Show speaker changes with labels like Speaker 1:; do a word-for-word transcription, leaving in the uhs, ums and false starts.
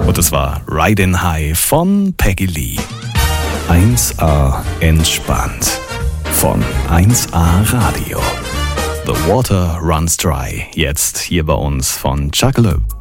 Speaker 1: Und es war Riding High von Peggy Lee. eins A entspannt von eins A Radio. The Water Runs Dry. Jetzt hier bei uns von Chuckaloo.